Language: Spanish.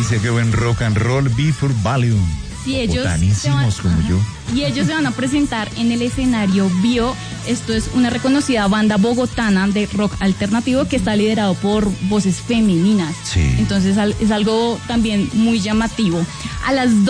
delicia, qué buen rock and roll. B for Valium. Sí, ellos botanísimos como yo. Y ellos se van a presentar en el escenario Bio. Esto es una reconocida banda bogotana de rock alternativo que está liderado por voces femeninas. Sí. Entonces es algo también muy llamativo. A las